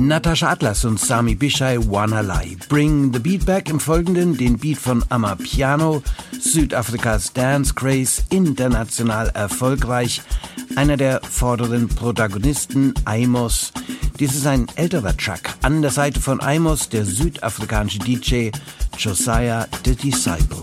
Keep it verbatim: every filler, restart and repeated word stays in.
Natascha Atlas und Sami Bishai, Wanna Lie. Bring the Beat Back im Folgenden, den Beat von Amapiano, Südafrikas Dance Craze, international erfolgreich. Einer der vorderen Protagonisten, Amos. Dies ist ein älterer Track. An der Seite von Amos der südafrikanische D J Josiah the Disciple.